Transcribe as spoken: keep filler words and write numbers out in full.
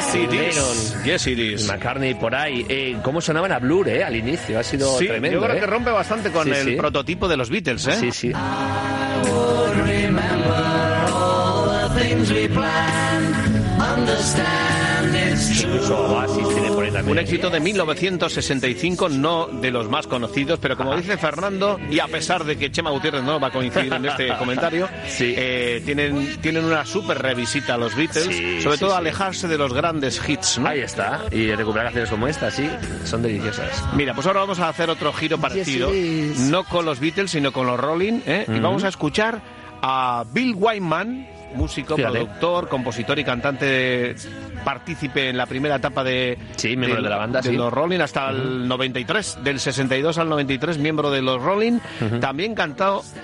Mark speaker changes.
Speaker 1: Yes, it is. Yes, it is.
Speaker 2: McCartney por ahí. Eh, ¿Cómo sonaban a Blur, eh? Al inicio. Ha sido
Speaker 1: sí,
Speaker 2: tremendo,
Speaker 1: yo creo
Speaker 2: eh.
Speaker 1: que rompe bastante con
Speaker 2: sí,
Speaker 1: el
Speaker 2: sí.
Speaker 1: prototipo de los Beatles, ¿eh?
Speaker 2: Sí, sí. Incluso Oasis tiene por ahí también.
Speaker 1: Un éxito de mil novecientos sesenta y cinco, no de los más conocidos, pero como dice Fernando, y a pesar de que Chema Gutiérrez no va a coincidir en este comentario,
Speaker 2: sí.
Speaker 1: eh, tienen, tienen una súper revisita a los Beatles,
Speaker 2: sí,
Speaker 1: sobre
Speaker 2: sí,
Speaker 1: todo
Speaker 2: sí.
Speaker 1: alejarse de los grandes hits, ¿no?
Speaker 2: Ahí está. Y recuperar canciones como esta, sí, son deliciosas.
Speaker 1: Mira, pues ahora vamos a hacer otro giro parecido,
Speaker 2: Yes, yes.
Speaker 1: no con los Beatles, sino con los Rolling, ¿eh?
Speaker 2: Mm-hmm.
Speaker 1: Y vamos a escuchar a Bill Wyman, músico,
Speaker 2: Fíjate.
Speaker 1: productor, compositor y cantante, partícipe en la primera etapa de,
Speaker 2: Sí, miembro de, de la banda,
Speaker 1: de
Speaker 2: sí.
Speaker 1: los Rolling hasta uh-huh. el noventa y tres, del sesenta y dos al noventa y tres, miembro de los Rolling. Uh-huh. También cantado